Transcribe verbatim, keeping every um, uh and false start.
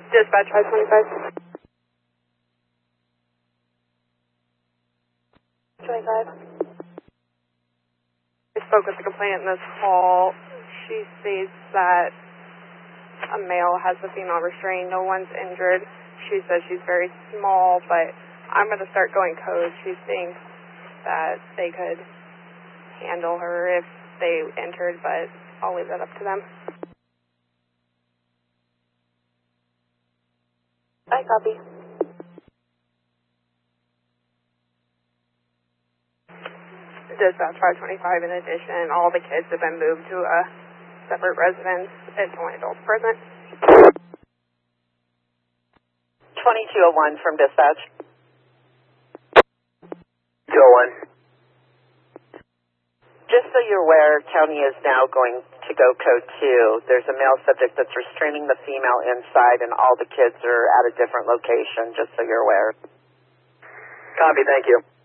Dispatch five twenty-five. twenty-five. I spoke with the complainant in this hall. She states that a male has the female restrained. No one's injured. She says she's very small, but I'm going to start going code. She thinks that they could handle her if they entered, but I'll leave that up to them. I copy. Dispatch five twenty-five, in addition, all the kids have been moved to a separate residence. It's only adults present. twenty-two oh one from dispatch. two oh one. Just so you're aware, county is now going to go code two. There's a male subject that's restraining the female inside, and all the kids are at a different location, just so you're aware. Copy, thank you.